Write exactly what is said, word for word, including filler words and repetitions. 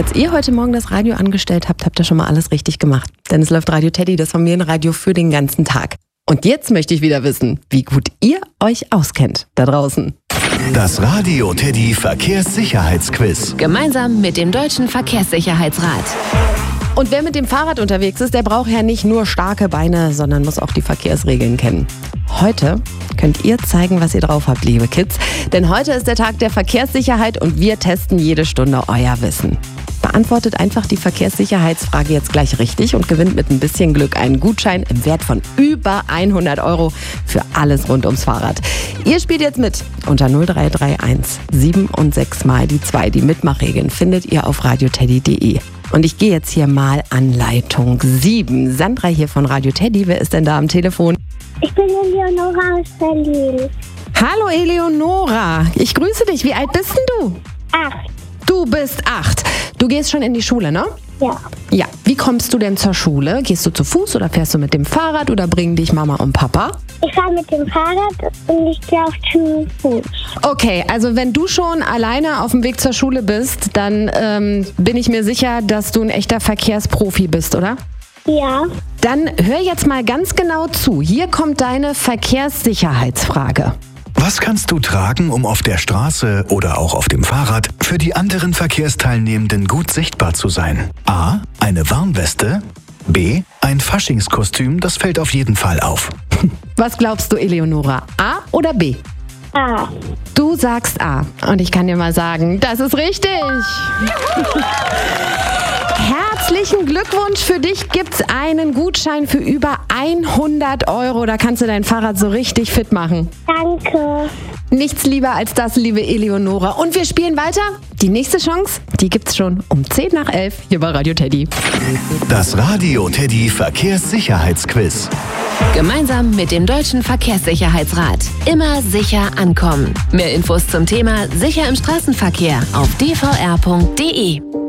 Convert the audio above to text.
Als ihr heute Morgen das Radio angestellt habt, habt ihr schon mal alles richtig gemacht. Denn es läuft Radio Teddy, das Familienradio für den ganzen Tag. Und jetzt möchte ich wieder wissen, wie gut ihr euch auskennt da draußen. Das Radio Teddy Verkehrssicherheitsquiz. Gemeinsam mit dem Deutschen Verkehrssicherheitsrat. Und wer mit dem Fahrrad unterwegs ist, der braucht ja nicht nur starke Beine, sondern muss auch die Verkehrsregeln kennen. Heute könnt ihr zeigen, was ihr drauf habt, liebe Kids. Denn heute ist der Tag der Verkehrssicherheit und wir testen jede Stunde euer Wissen. Beantwortet einfach die Verkehrssicherheitsfrage jetzt gleich richtig und gewinnt mit ein bisschen Glück einen Gutschein im Wert von über hundert Euro für alles rund ums Fahrrad. Ihr spielt jetzt mit unter null drei drei eins sieben und sechs mal die zwei. Die Mitmachregeln findet ihr auf radioteddy punkt de. Und ich gehe jetzt hier mal an Leitung sieben. Sandra hier von Radio Teddy. Wer ist denn da am Telefon? Ich bin Eleonora aus Berlin. Hallo Eleonora, ich grüße dich. Wie alt bist denn du? Acht. Du bist acht. Du gehst schon in die Schule, ne? Ja. Ja. Wie kommst du denn zur Schule? Gehst du zu Fuß oder fährst du mit dem Fahrrad oder bringen dich Mama und Papa? Ich fahre mit dem Fahrrad und ich gehe auch zu Fuß. Okay, also wenn du schon alleine auf dem Weg zur Schule bist, dann ähm, bin ich mir sicher, dass du ein echter Verkehrsprofi bist, oder? Ja. Dann hör jetzt mal ganz genau zu. Hier kommt deine Verkehrssicherheitsfrage. Was kannst du tragen, um auf der Straße oder auch auf dem Fahrrad für die anderen Verkehrsteilnehmenden gut sichtbar zu sein? A. Eine Warnweste. B. Ein Faschingskostüm, das fällt auf jeden Fall auf. Was glaubst du, Eleonora? A oder B? A. Du sagst A. Und ich kann dir mal sagen, das ist richtig. Herzlichen Glückwunsch, für dich gibt's einen Gutschein für über hundert Euro. Da kannst du dein Fahrrad so richtig fit machen. Danke. Nichts lieber als das, liebe Eleonora. Und wir spielen weiter. Die nächste Chance, die gibt's schon um zehn nach elf hier bei Radio Teddy. Das Radio Teddy Verkehrssicherheitsquiz. Gemeinsam mit dem Deutschen Verkehrssicherheitsrat. Immer sicher ankommen. Mehr Infos zum Thema Sicher im Straßenverkehr auf d v r punkt de.